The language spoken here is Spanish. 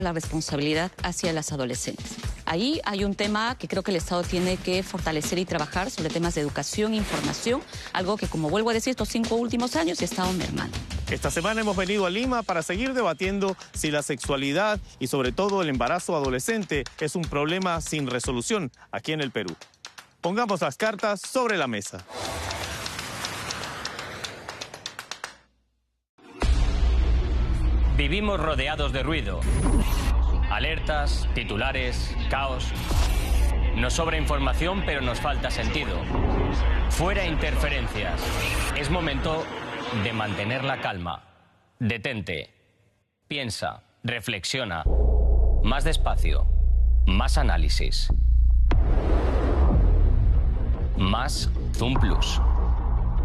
la responsabilidad hacia las adolescentes. Ahí hay un tema que creo que el Estado tiene que fortalecer y trabajar sobre temas de educación e información, algo que, como vuelvo a decir, estos 5 últimos años ha estado mermando. Esta semana hemos venido a Lima para seguir debatiendo si la sexualidad y sobre todo el embarazo adolescente es un problema sin resolución aquí en el Perú. Pongamos las cartas sobre la mesa. Vivimos rodeados de ruido. Alertas, titulares, caos. Nos sobra información, pero nos falta sentido. Fuera interferencias. Es momento de mantener la calma. Detente. Piensa. Reflexiona. Más despacio. Más análisis. Más Zoom Plus.